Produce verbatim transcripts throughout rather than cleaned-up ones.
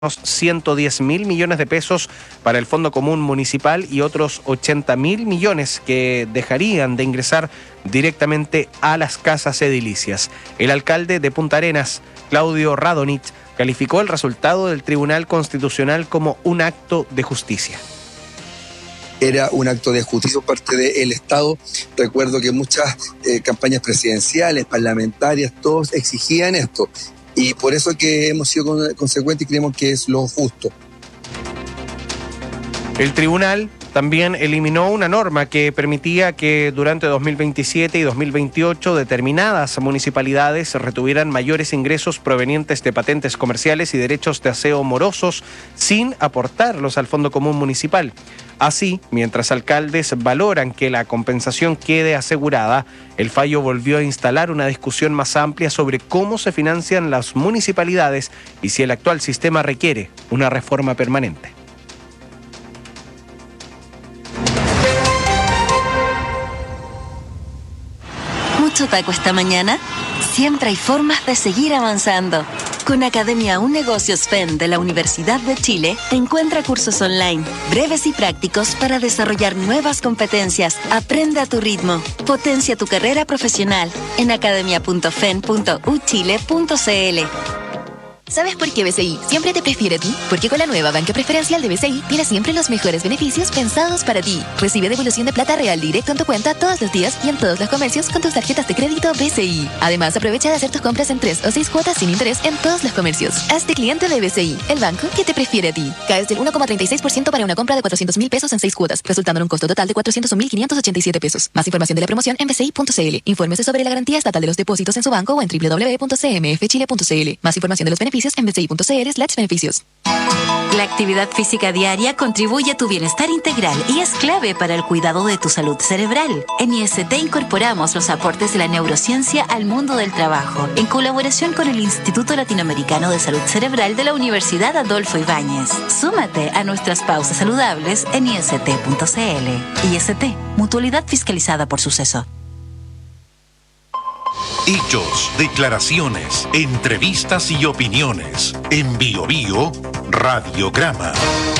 ciento diez mil millones de pesos para el Fondo Común Municipal y otros ochenta mil millones que dejarían de ingresar directamente a las casas edilicias. El alcalde de Punta Arenas, Claudio Radonich, calificó el resultado del Tribunal Constitucional como un acto de justicia. Era un acto de justicia por parte del Estado. Recuerdo que muchas eh, campañas presidenciales, parlamentarias, todos exigían esto. Y por eso que hemos sido consecuentes y creemos que es lo justo. El tribunal también eliminó una norma que permitía que durante dos mil veintisiete y dos mil veintiocho determinadas municipalidades retuvieran mayores ingresos provenientes de patentes comerciales y derechos de aseo morosos sin aportarlos al Fondo Común Municipal. Así, mientras alcaldes valoran que la compensación quede asegurada, el fallo volvió a instalar una discusión más amplia sobre cómo se financian las municipalidades y si el actual sistema requiere una reforma permanente. ¿Mucho taco esta mañana? Siempre hay formas de seguir avanzando. Con Academia Un Negocios F E N de la Universidad de Chile, encuentra cursos online, breves y prácticos para desarrollar nuevas competencias. Aprende a tu ritmo. Potencia tu carrera profesional en academia punto fen punto u chile punto c l. ¿Sabes por qué B C I siempre te prefiere a ti? Porque con la nueva banca preferencial de B C I tienes siempre los mejores beneficios pensados para ti. Recibe devolución de plata real directo en tu cuenta todos los días y en todos los comercios con tus tarjetas de crédito B C I. Además, aprovecha de hacer tus compras en tres o seis cuotas sin interés en todos los comercios. Hazte cliente de B C I, el banco que te prefiere a ti. Caes del uno coma treinta y seis por ciento para una compra de cuatrocientos mil pesos en seis cuotas, resultando en un costo total de cuatrocientos mil quinientos ochenta y siete pesos. Más información de la promoción en b c i punto c l. Infórmese sobre la garantía estatal de los depósitos en su banco o en doble u doble u doble u punto c m f chile punto c l. Más información de los beneficios en b c i punto c l slash beneficios. La actividad física diaria contribuye a tu bienestar integral y es clave para el cuidado de tu salud cerebral. En I S T incorporamos los aportes de la neurociencia al mundo del trabajo, en colaboración con el Instituto Latinoamericano de Salud Cerebral de la Universidad Adolfo Ibáñez. Súmate a nuestras pausas saludables en i s t punto c l. I S T, mutualidad fiscalizada por Suceso. Hechos, declaraciones, entrevistas y opiniones. En Bio Bio, Radiograma.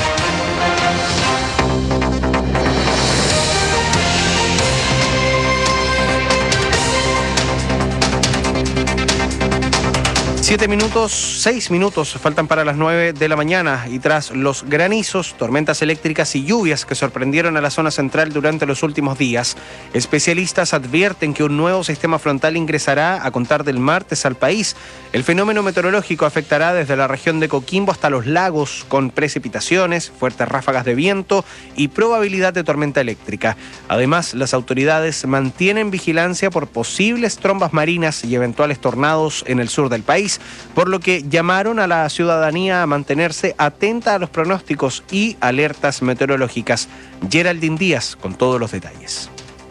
Siete minutos, seis minutos faltan para las nueve de la mañana y tras los granizos, tormentas eléctricas y lluvias que sorprendieron a la zona central durante los últimos días, especialistas advierten que un nuevo sistema frontal ingresará a contar del martes al país. El fenómeno meteorológico afectará desde la región de Coquimbo hasta los lagos, con precipitaciones, fuertes ráfagas de viento y probabilidad de tormenta eléctrica. Además, las autoridades mantienen vigilancia por posibles trombas marinas y eventuales tornados en el sur del país, por lo que llamaron a la ciudadanía a mantenerse atenta a los pronósticos y alertas meteorológicas. Geraldine Díaz con todos los detalles.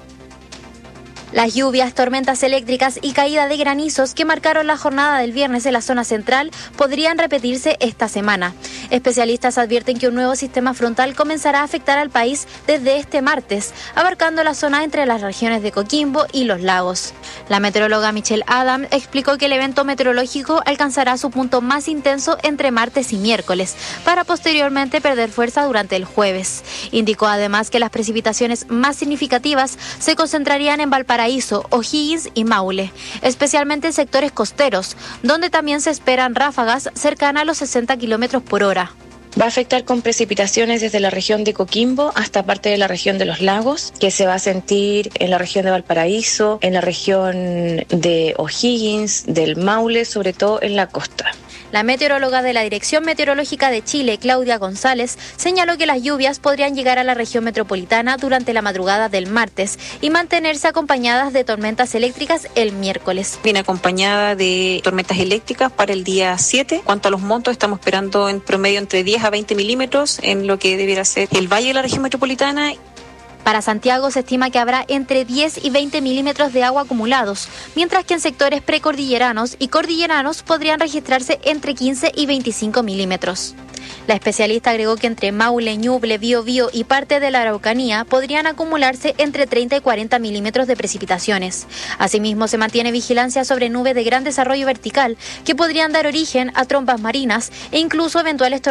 Las lluvias, tormentas eléctricas y caída de granizos que marcaron la jornada del viernes en la zona central podrían repetirse esta semana. Especialistas advierten que un nuevo sistema frontal comenzará a afectar al país desde este martes, abarcando la zona entre las regiones de Coquimbo y los lagos. La meteoróloga Michelle Adams explicó que el evento meteorológico alcanzará su punto más intenso entre martes y miércoles, para posteriormente perder fuerza durante el jueves. Indicó además que las precipitaciones más significativas se concentrarían en Valparaíso, O'Higgins y Maule, especialmente en sectores costeros, donde también se esperan ráfagas cercanas a los sesenta kilómetros por hora. Va a afectar con precipitaciones desde la región de Coquimbo hasta parte de la región de los lagos, que se va a sentir en la región de Valparaíso, en la región de O'Higgins, del Maule, sobre todo en la costa. La meteoróloga de la Dirección Meteorológica de Chile, Claudia González, señaló que las lluvias podrían llegar a la región metropolitana durante la madrugada del martes y mantenerse acompañadas de tormentas eléctricas el miércoles. Viene acompañada de tormentas eléctricas para el día siete. Cuanto a los montos, estamos esperando en promedio entre diez a veinte milímetros en lo que debiera ser el valle de la región metropolitana. Para Santiago se estima que habrá entre diez y veinte milímetros de agua acumulados, mientras que en sectores precordilleranos y cordilleranos podrían registrarse entre quince y veinticinco milímetros. La especialista agregó que entre Maule, Ñuble, Biobío y parte de la Araucanía podrían acumularse entre treinta y cuarenta milímetros de precipitaciones. Asimismo, se mantiene vigilancia sobre nubes de gran desarrollo vertical que podrían dar origen a trompas marinas e incluso eventuales tormentas